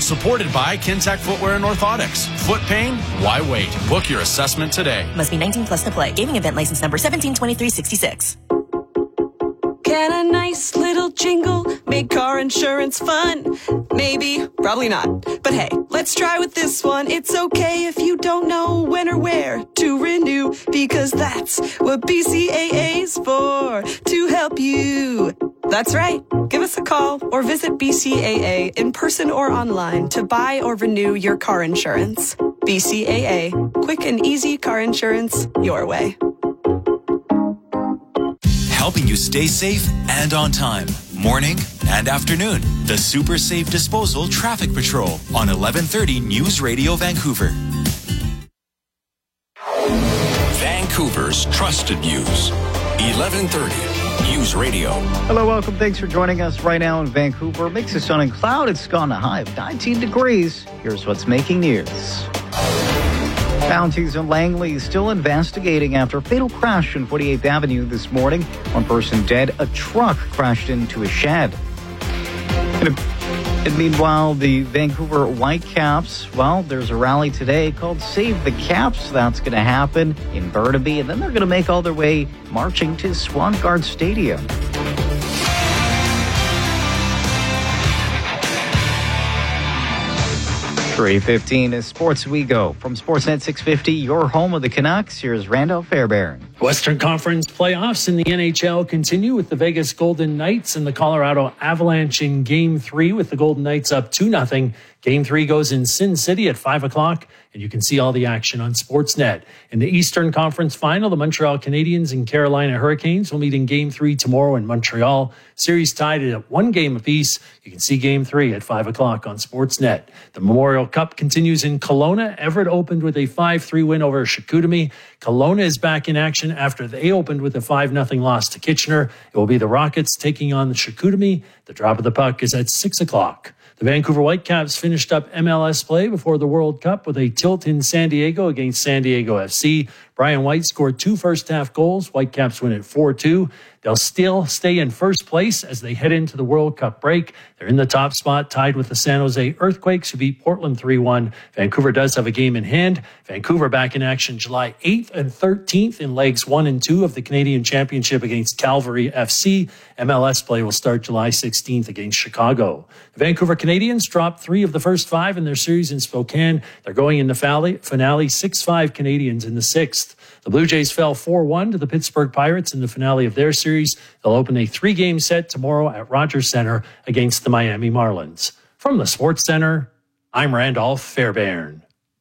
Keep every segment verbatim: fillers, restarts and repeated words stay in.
Supported by Kintec Footwear and Orthotics. Foot pain? Why wait? Book your assessment today. Must be nineteen plus to play. Gaming event license number seventeen twenty-three sixty-six. Can a nice little jingle make car insurance fun? Maybe, probably not. But hey, let's try with this one. It's okay if you don't know when or where to renew, because that's what B C A A's for, to help you. That's right. Give us a call or visit B C A A in person or online to buy or renew your car insurance. B C A A. Quick and easy car insurance your way. Helping you stay safe and on time, morning and afternoon. The Super Safe Disposal Traffic Patrol on eleven thirty News Radio Vancouver. Vancouver's trusted news. eleven thirty News Radio. Hello, welcome. Thanks for joining us right now in Vancouver. Mix of sun and cloud. It's gone a high of nineteen degrees. Here's what's making news. Bounties in Langley still investigating after a fatal crash on forty-eighth Avenue this morning. One person dead. A truck crashed into a shed. And, and meanwhile, the Vancouver Whitecaps, well, there's a rally today called Save the Caps. That's going to happen in Burnaby. And then they're going to make all their way marching to Swangard Stadium. three fifteen is Sports We Go. From Sportsnet six fifty, your home of the Canucks, here's Randolph Fairbairn. Western Conference playoffs in the N H L continue with the Vegas Golden Knights and the Colorado Avalanche in Game three, with the Golden Knights up two nothing. Game three goes in Sin City at five o'clock, and you can see all the action on Sportsnet. In the Eastern Conference Final, the Montreal Canadiens and Carolina Hurricanes will meet in Game three tomorrow in Montreal. Series tied at one game apiece. You can see Game three at five o'clock on Sportsnet. The Memorial Cup continues in Kelowna. Everett opened with a five three win over Chicoutimi. Kelowna is back in action after they opened with a five nothing loss to Kitchener. It will be the Rockets taking on the Chicoutimi. The drop of the puck is at six o'clock. The Vancouver Whitecaps finished up M L S play before the World Cup with a tilt in San Diego against San Diego F C. Brian White scored two first-half goals. Whitecaps win at four two. They'll still stay in first place as they head into the World Cup break. They're in the top spot, tied with the San Jose Earthquakes, who beat Portland three one. Vancouver does have a game in hand. Vancouver back in action July eighth and thirteenth in legs one and two of the Canadian Championship against Calgary F C. M L S play will start July sixteenth against Chicago. The Vancouver Canadians dropped three of the first five in their series in Spokane. They're going in the finale six five Canadians in the sixth. The Blue Jays fell four one to the Pittsburgh Pirates in the finale of their series. They'll open a three-game set tomorrow at Rogers Center against the Miami Marlins. From the Sports Center, I'm Randolph Fairbairn.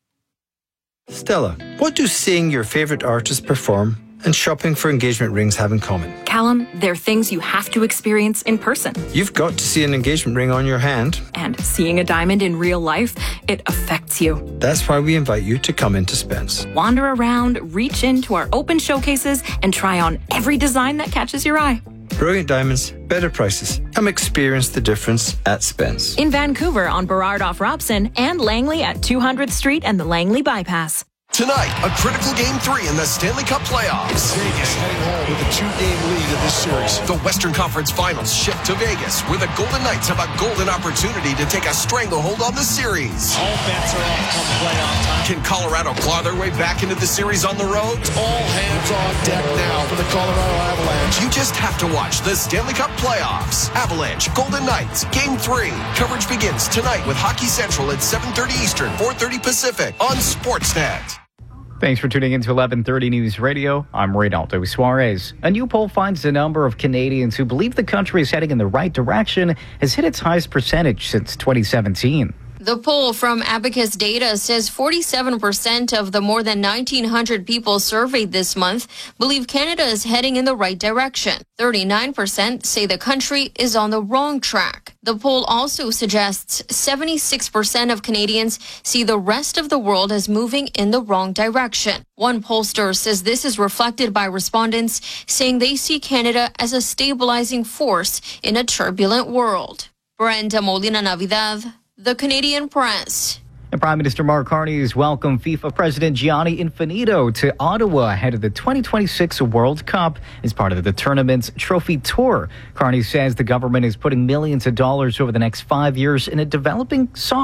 Stella, what do seeing your favorite artist perform and shopping for engagement rings have in common? Callum, they're things you have to experience in person. You've got to see an engagement ring on your hand. And seeing a diamond in real life, it affects you. That's why we invite you to come into Spence. Wander around, reach into our open showcases, and try on every design that catches your eye. Brilliant diamonds, better prices. Come experience the difference at Spence. In Vancouver on Burrard off Robson and Langley at two hundredth Street and the Langley Bypass. Tonight, a critical Game three in the Stanley Cup playoffs. Vegas heading home with a two-game lead in this series. The Western Conference Finals shift to Vegas, where the Golden Knights have a golden opportunity to take a stranglehold on the series. All bets are off come playoff time. Can Colorado claw their way back into the series on the road? All hands on deck now for the Colorado Avalanche. You just have to watch the Stanley Cup playoffs. Avalanche, Golden Knights, Game three. Coverage begins tonight with Hockey Central at seven thirty Eastern, four thirty Pacific on Sportsnet. Thanks for tuning in to eleven thirty News Radio. I'm Reynaldo Suarez. A new poll finds the number of Canadians who believe the country is heading in the right direction has hit its highest percentage since twenty seventeen. The poll from Abacus Data says forty-seven percent of the more than nineteen hundred people surveyed this month believe Canada is heading in the right direction. thirty-nine percent say the country is on the wrong track. The poll also suggests seventy-six percent of Canadians see the rest of the world as moving in the wrong direction. One pollster says this is reflected by respondents saying they see Canada as a stabilizing force in a turbulent world. Brenda Molina Navidad, The Canadian Press. And Prime Minister Mark Carney has welcomed FIFA President Gianni Infantino to Ottawa ahead of the twenty twenty-six World Cup as part of the tournament's trophy tour. Carney says the government is putting millions of dollars over the next five years in a developing soccer